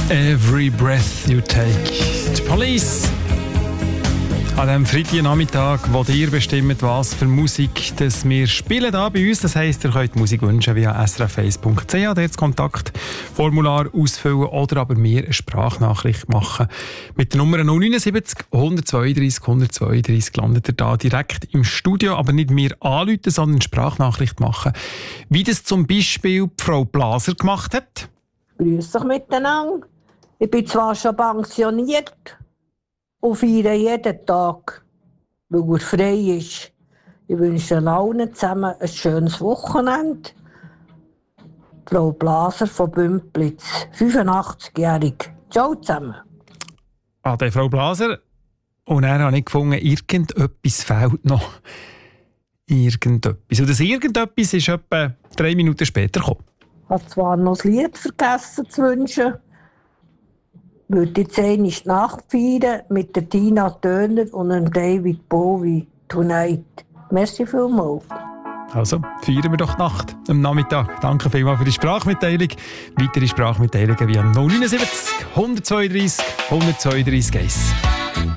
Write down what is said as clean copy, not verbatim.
Every breath you take. Die Police. An diesem Freitagnachmittag, wo ihr bestimmt, was für Musik das wir spielen hier bei uns. Das heisst, ihr könnt Musik wünschen via srf1.ch, dort das Kontaktformular ausfüllen oder aber mir eine Sprachnachricht machen. Mit der Nummer 079 132 132 landet ihr da direkt im Studio, aber nicht mir anrufen, sondern eine Sprachnachricht machen. Wie das zum Beispiel Frau Blaser gemacht hat. Grüß dich miteinander. Ich bin zwar schon pensioniert und feiere jeden Tag, weil er frei ist. Ich wünsche allen zusammen ein schönes Wochenende. Frau Blaser von Bümplitz, 85-jährig. Ciao zusammen. Die Frau Blaser. Und dann habe ich gefunden, irgendetwas fehlt noch. Irgendetwas. Und das Irgendetwas ist etwa 3 Minuten später gekommen. Ich habe zwar noch das Lied vergessen zu wünschen, würde jetzt einmal nachfeiern mit der Tina Turner und dem David Bowie «Tonight». Merci vielmals. Also, feiern wir doch die Nacht am Nachmittag. Danke vielmals für die Sprachmitteilung. Weitere Sprachmitteilungen via 079 132 132 1.